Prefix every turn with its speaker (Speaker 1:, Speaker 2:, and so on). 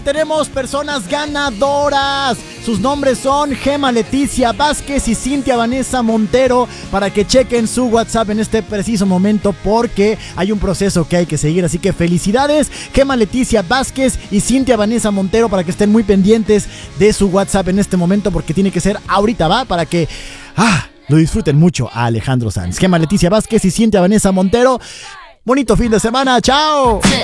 Speaker 1: Tenemos personas ganadoras. Sus nombres son Gema Leticia Vázquez y Cintia Vanessa Montero, para que chequen su WhatsApp en este preciso momento, porque hay un proceso que hay que seguir. Así que felicidades, Gema Leticia Vázquez y Cintia Vanessa Montero, para que estén muy pendientes de su WhatsApp en este momento, porque tiene que ser ahorita, ¿va? Para que lo disfruten mucho a Alejandro Sanz. Gema Leticia Vázquez y Cintia Vanessa Montero. Bonito fin de semana. ¡Chao!